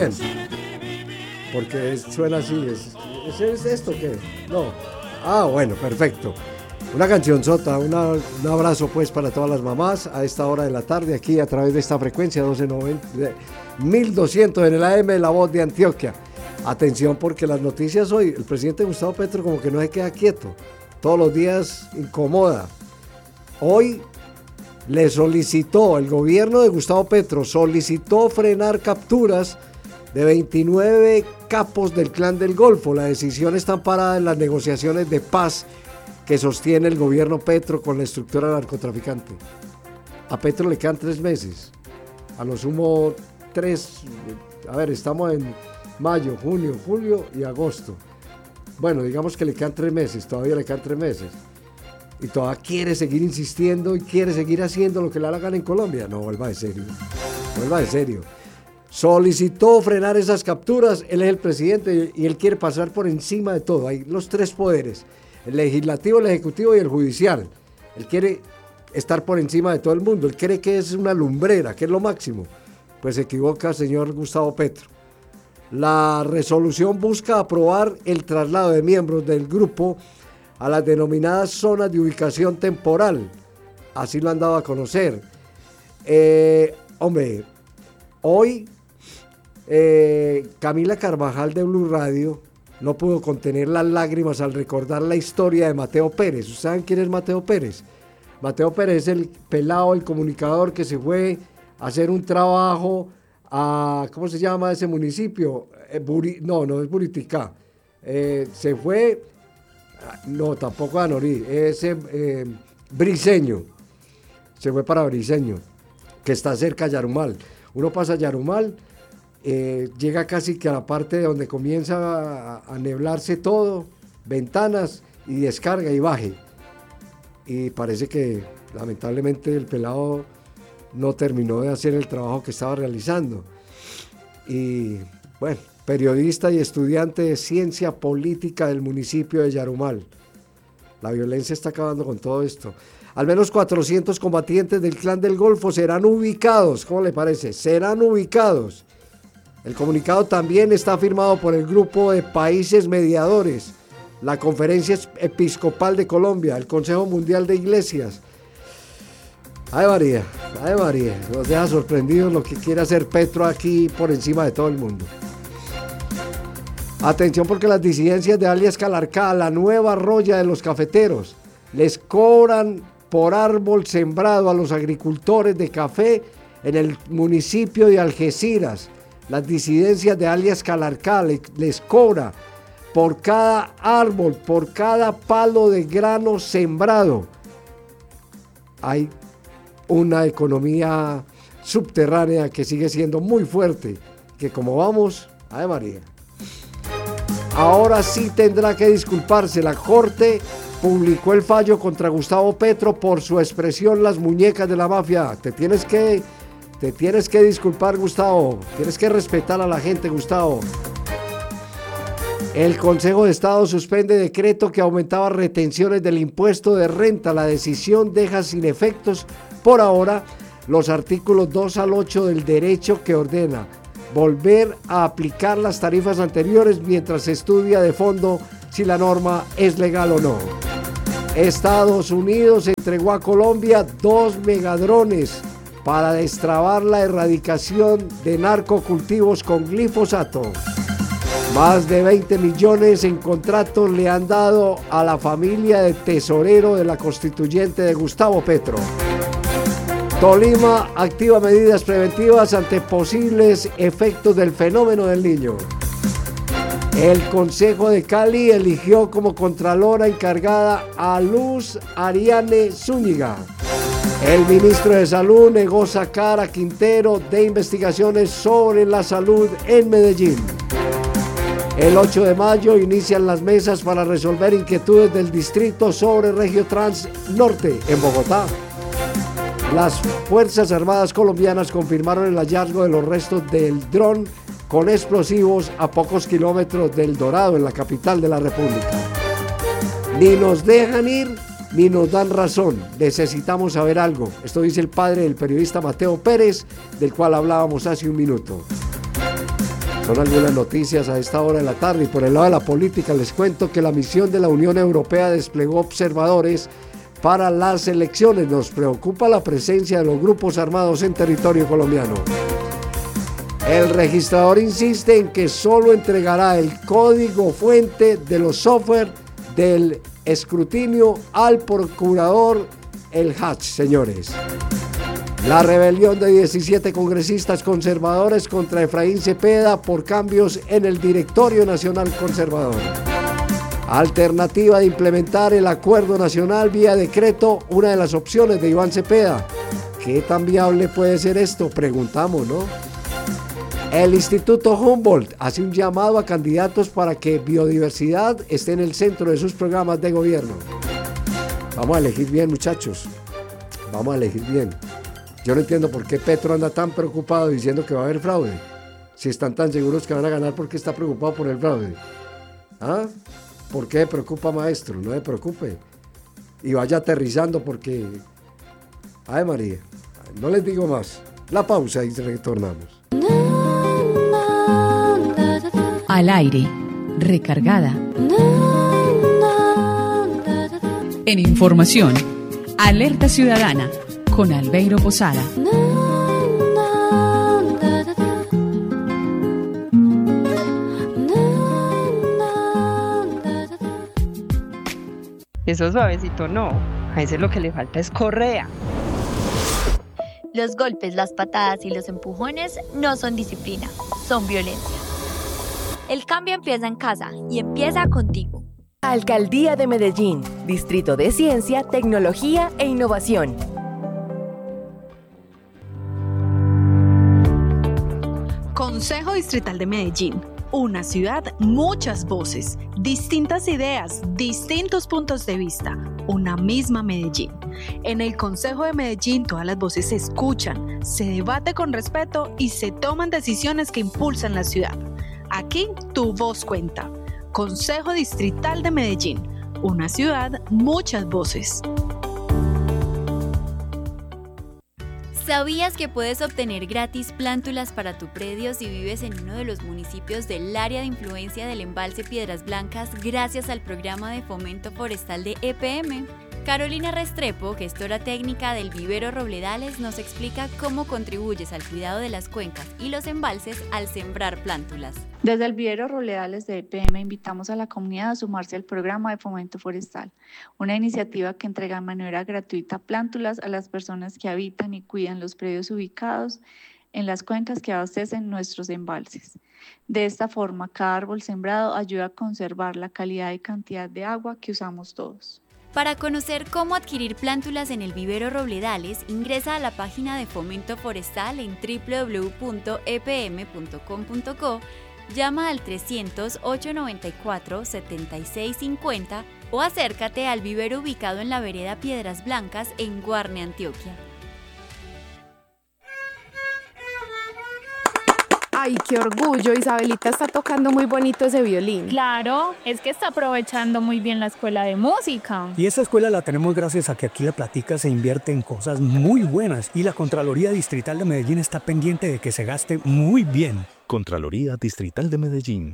Porque suena así. ¿Es esto qué? No. Ah, bueno, perfecto. Una cancionzota, un abrazo pues para todas las mamás a esta hora de la tarde aquí a través de esta frecuencia 1290, 1200 en el AM, La Voz de Antioquia. Atención porque las noticias hoy, el presidente Gustavo Petro como que no se queda quieto, todos los días incomoda. Hoy le solicitó, el gobierno de Gustavo Petro solicitó frenar capturas de 29 capos del Clan del Golfo. La decisión está amparada en las negociaciones de paz que sostiene el gobierno Petro con la estructura narcotraficante. A Petro le quedan 3 meses, a lo sumo 3, estamos en mayo, junio, julio y agosto. Bueno, digamos que le quedan 3 meses, todavía le quedan 3 meses. Y todavía quiere seguir insistiendo y quiere seguir haciendo lo que le da la gana en Colombia. No, vuelva de serio. Solicitó frenar esas capturas, él es el presidente y él quiere pasar por encima de todo. Hay los 3 poderes, el legislativo, el ejecutivo y el judicial. Él quiere estar por encima de todo el mundo, él cree que es una lumbrera, que es lo máximo. Pues se equivoca, señor Gustavo Petro. La resolución busca aprobar el traslado de miembros del grupo a las denominadas zonas de ubicación temporal. Así lo han dado a conocer. Hoy Camila Carvajal de Blue Radio no pudo contener las lágrimas al recordar la historia de Mateo Pérez. ¿Ustedes saben quién es Mateo Pérez? Mateo Pérez es el pelado, el comunicador que se fue a hacer un trabajo a, ¿cómo se llama ese municipio? No es Buriticá. Se fue, no, tampoco a Norí, es Briseño. Se fue para Briseño, que está cerca de Yarumal. Uno pasa a Yarumal, llega casi que a la parte donde comienza a neblarse todo, ventanas, y descarga y baje. Y parece que lamentablemente el pelado no terminó de hacer el trabajo que estaba realizando. Y bueno, periodista y estudiante de ciencia política del municipio de Yarumal. La violencia está acabando con todo esto. Al menos 400 combatientes del Clan del Golfo serán ubicados. ¿Cómo le parece? Serán ubicados. El comunicado también está firmado por el Grupo de Países Mediadores, la Conferencia Episcopal de Colombia, el Consejo Mundial de Iglesias. Ay María, nos deja sorprendidos lo que quiere hacer Petro aquí por encima de todo el mundo. Atención porque las disidencias de alias Calarcá, la nueva roya de los cafeteros, les cobran por árbol sembrado a los agricultores de café en el municipio de Algeciras. Las disidencias de alias Calarcá les cobra por cada árbol, por cada palo de grano sembrado. Hay una economía subterránea que sigue siendo muy fuerte, que como vamos, ay María. Ahora sí tendrá que disculparse. La Corte publicó el fallo contra Gustavo Petro por su expresión las muñecas de la mafia. Te tienes que disculpar, Gustavo. Tienes que respetar a la gente, Gustavo. El Consejo de Estado suspende decreto que aumentaba retenciones del impuesto de renta. La decisión deja sin efectos por ahora los artículos 2 al 8 del derecho que ordena volver a aplicar las tarifas anteriores mientras se estudia de fondo si la norma es legal o no. Estados Unidos entregó a Colombia 2 megadrones para destrabar la erradicación de narcocultivos con glifosato. Más de 20 millones en contratos le han dado a la familia de tesorero de la constituyente de Gustavo Petro. Tolima activa medidas preventivas ante posibles efectos del fenómeno del Niño. El Consejo de Cali eligió como contralora encargada a Luz Ariane Zúñiga. El ministro de Salud negó sacar a Quintero de investigaciones sobre la salud en Medellín. El 8 de mayo inician las mesas para resolver inquietudes del distrito sobre Regiotrans Norte en Bogotá. Las Fuerzas Armadas colombianas confirmaron el hallazgo de los restos del dron con explosivos a pocos kilómetros del Dorado, en la capital de la República. Ni nos dejan ir, ni nos dan razón. Necesitamos saber algo. Esto dice el padre del periodista Mateo Pérez, del cual hablábamos hace un minuto. Son algunas noticias a esta hora de la tarde. Y por el lado de la política les cuento que la misión de la Unión Europea desplegó observadores para las elecciones. Nos preocupa la presencia de los grupos armados en territorio colombiano. El registrador insiste en que solo entregará el código fuente de los software del escrutinio al procurador El Hatch, señores. La rebelión de 17 congresistas conservadores contra Efraín Cepeda por cambios en el Directorio Nacional Conservador. Alternativa de implementar el acuerdo nacional vía decreto, una de las opciones de Iván Cepeda. ¿Qué tan viable puede ser esto? Preguntamos, ¿no? El Instituto Humboldt hace un llamado a candidatos para que biodiversidad esté en el centro de sus programas de gobierno. Vamos a elegir bien, muchachos. Vamos a elegir bien. Yo no entiendo por qué Petro anda tan preocupado diciendo que va a haber fraude. Si están tan seguros que van a ganar, ¿por qué está preocupado por el fraude? ¿Ah? ¿Por qué preocupa, maestro? No se preocupe. Y vaya aterrizando porque... Ay, María. No les digo más. La pausa y retornamos. Al aire. Recargada. En información. Alerta Ciudadana. Con Albeiro Posada. Eso suavecito no, a ese lo que le falta es correa. Los golpes, las patadas y los empujones no son disciplina, son violencia. El cambio empieza en casa y empieza contigo. Alcaldía de Medellín, Distrito de Ciencia, Tecnología e Innovación. Consejo Distrital de Medellín. Una ciudad, muchas voces, distintas ideas, distintos puntos de vista, una misma Medellín. En el Consejo de Medellín todas las voces se escuchan, se debate con respeto y se toman decisiones que impulsan la ciudad. Aquí tu voz cuenta. Consejo Distrital de Medellín. Una ciudad, muchas voces. ¿Sabías que puedes obtener gratis plántulas para tu predio si vives en uno de los municipios del área de influencia del embalse Piedras Blancas gracias al programa de fomento forestal de EPM? Carolina Restrepo, gestora técnica del vivero Robledales, nos explica cómo contribuyes al cuidado de las cuencas y los embalses al sembrar plántulas. Desde el vivero Robledales de EPM invitamos a la comunidad a sumarse al programa de fomento forestal, una iniciativa que entrega de manera gratuita plántulas a las personas que habitan y cuidan los predios ubicados en las cuencas que abastecen nuestros embalses. De esta forma, cada árbol sembrado ayuda a conservar la calidad y cantidad de agua que usamos todos. Para conocer cómo adquirir plántulas en el vivero Robledales, ingresa a la página de Fomento Forestal en www.epm.com.co, llama al 300-894-7650 o acércate al vivero ubicado en la vereda Piedras Blancas en Guarne, Antioquia. Ay, qué orgullo, Isabelita está tocando muy bonito ese violín. Claro, es que está aprovechando muy bien la escuela de música. Y esa escuela la tenemos gracias a que aquí la Platica se invierte en cosas muy buenas y la Contraloría Distrital de Medellín está pendiente de que se gaste muy bien. Contraloría Distrital de Medellín.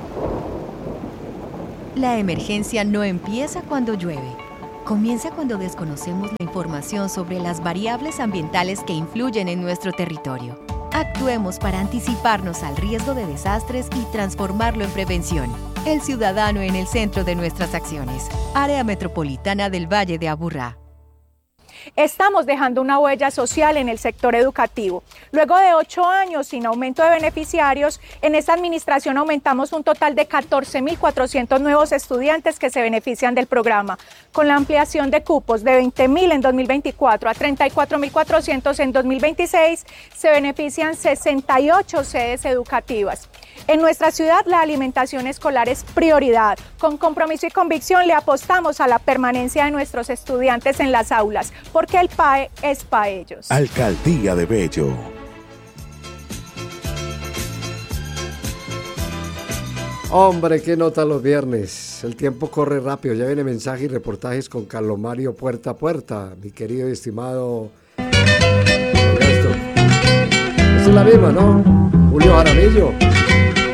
La emergencia no empieza cuando llueve. Comienza cuando desconocemos la información sobre las variables ambientales que influyen en nuestro territorio. Actuemos para anticiparnos al riesgo de desastres y transformarlo en prevención. El ciudadano en el centro de nuestras acciones. Área Metropolitana del Valle de Aburrá. Estamos dejando una huella social en el sector educativo. Luego de 8 años sin aumento de beneficiarios, en esta administración aumentamos un total de 14.400 nuevos estudiantes que se benefician del programa. Con la ampliación de cupos de 20.000 en 2024 a 34.400 en 2026, se benefician 68 sedes educativas. En nuestra ciudad, la alimentación escolar es prioridad. Con compromiso y convicción le apostamos a la permanencia de nuestros estudiantes en las aulas, porque el PAE es para ellos. Alcaldía de Bello. Hombre, qué nota los viernes. El tiempo corre rápido. Ya viene mensajes y reportajes con Carlos Mario puerta a puerta. Mi querido y estimado... Esta es la misma, ¿no? Julio Jaramillo.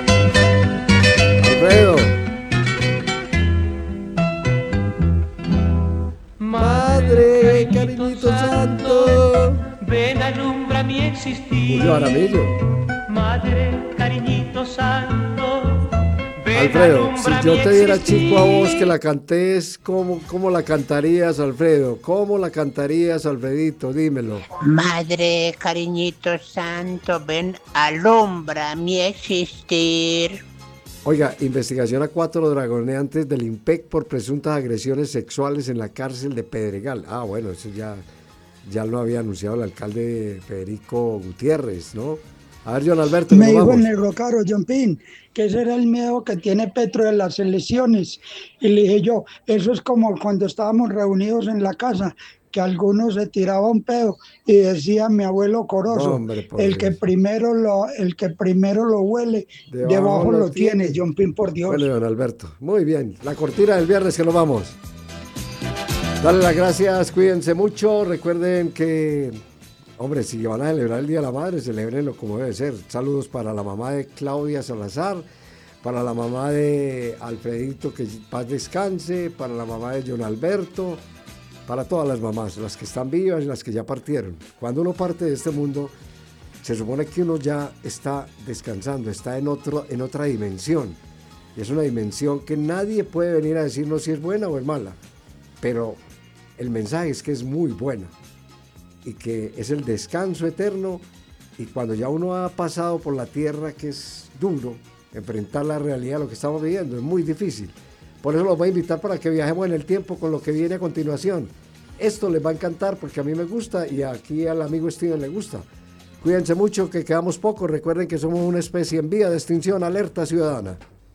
existir. Julio Jaramillo. Madre, cariñito santo. Alfredo, si yo te diera chico a vos que la cantes, ¿cómo la cantarías, Alfredo? ¿Cómo la cantarías, Alfredito? Dímelo. Madre, cariñito santo, ven, alumbra mi existir. Oiga, investigación a 4 dragoneantes del IMPEC por presuntas agresiones sexuales en la cárcel de Pedregal. Ah, bueno, eso ya lo había anunciado el alcalde Federico Gutiérrez, ¿no? A ver, John Alberto, me dijo el negro caro, John Pin, que ese era el miedo que tiene Petro de las elecciones. Y le dije yo, eso es como cuando estábamos reunidos en la casa, que algunos se tiraba un pedo y decía mi abuelo Corozo, hombre, el que primero lo huele, debajo lo tiene, John Pin, por Dios. Bueno, Don Alberto, muy bien. La cortina del viernes que nos vamos. Dale las gracias, cuídense mucho. Recuerden que, hombre, si van a celebrar el Día de la Madre, celebrenlo como debe ser. Saludos para la mamá de Claudia Salazar, para la mamá de Alfredito, que paz descanse, para la mamá de John Alberto, para todas las mamás, las que están vivas y las que ya partieron. Cuando uno parte de este mundo, se supone que uno ya está descansando, está en otra dimensión. Y es una dimensión que nadie puede venir a decirnos si es buena o es mala. Pero el mensaje es que es muy buena y que es el descanso eterno. Y cuando ya uno ha pasado por la tierra, que es duro, enfrentar la realidad de lo que estamos viviendo, es muy difícil. Por eso los voy a invitar para que viajemos en el tiempo con lo que viene a continuación. Esto les va a encantar porque a mí me gusta y aquí al amigo Steven le gusta. Cuídense mucho, que quedamos pocos. Recuerden que somos una especie en vía de extinción. Alerta ciudadana.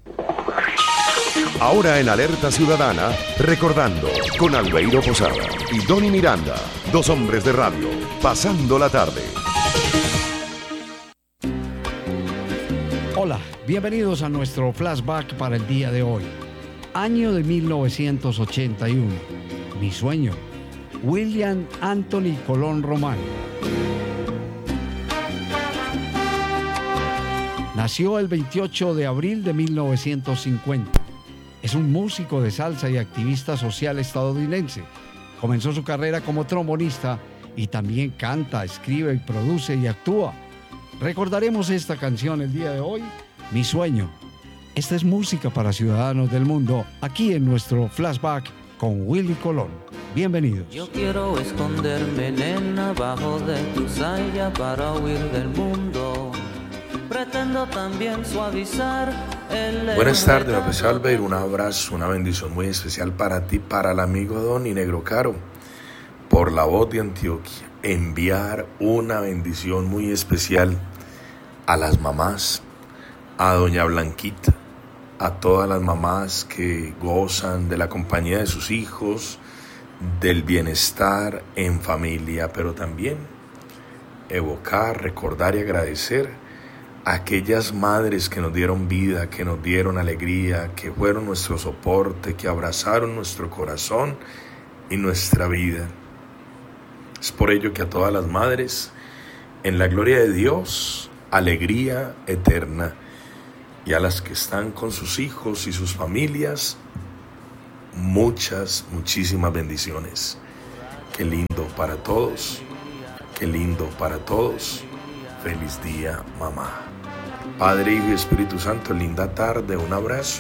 Ahora en Alerta Ciudadana, recordando con Albeiro Posada y Donny Miranda, 2 hombres de radio, pasando la tarde. Hola, bienvenidos a nuestro flashback para el día de hoy. Año de 1981. Mi sueño. William Anthony Colón Román. Nació el 28 de abril de 1950. Es un músico de salsa y activista social estadounidense. Comenzó su carrera como trombonista y también canta, escribe, produce y actúa. Recordaremos esta canción el día de hoy, Mi sueño. Esta es música para ciudadanos del mundo, aquí en nuestro flashback con Willy Colón. Bienvenidos. Yo quiero esconderme, nena, bajo de tu saya para huir del mundo. Pretendo también suavizar el... Buenas tardes, me apetece Albeiro, un abrazo, una bendición muy especial para ti, para el amigo Don y Negro Caro, por la voz de Antioquia. Enviar una bendición muy especial a las mamás, a doña Blanquita, a todas las mamás que gozan de la compañía de sus hijos, del bienestar en familia, pero también evocar, recordar y agradecer a aquellas madres que nos dieron vida, que nos dieron alegría, que fueron nuestro soporte, que abrazaron nuestro corazón y nuestra vida. Es por ello que a todas las madres, en la gloria de Dios, alegría eterna. Y a las que están con sus hijos y sus familias, muchísimas bendiciones. Qué lindo para todos, qué lindo para todos. Feliz día, mamá. Padre, Hijo y Espíritu Santo, linda tarde, un abrazo.